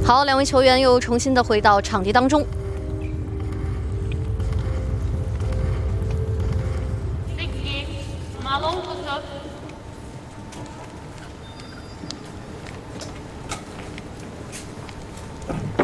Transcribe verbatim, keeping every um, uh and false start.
好，两位球员又重新的回到场地当中。 Thank